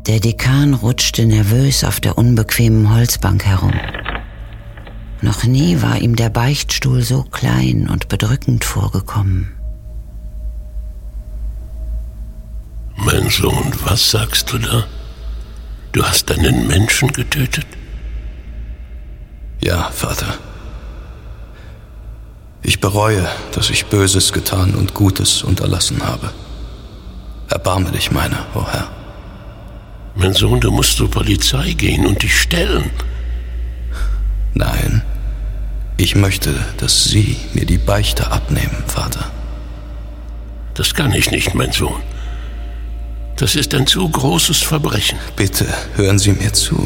Der Dekan rutschte nervös auf der unbequemen Holzbank herum. Noch nie war ihm der Beichtstuhl so klein und bedrückend vorgekommen. Mein Sohn, was sagst du da? Du hast einen Menschen getötet? Ja, Vater. Ich bereue, dass ich Böses getan und Gutes unterlassen habe. Erbarme dich meiner, o Herr. Mein Sohn, du musst zur Polizei gehen und dich stellen. Nein, ich möchte, dass Sie mir die Beichte abnehmen, Vater. Das kann ich nicht, mein Sohn. Das ist ein zu großes Verbrechen. Bitte hören Sie mir zu.